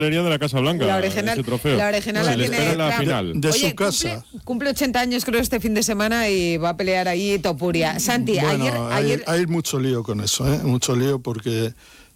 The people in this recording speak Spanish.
de la Casa Blanca, la original, ese trofeo. La original se la le tiene espera en la Trump. final. De su casa. Cumple 80 años creo este fin de semana y va a pelear ahí Topuria. Santi, Bueno, ayer... hay mucho lío con eso, mucho lío porque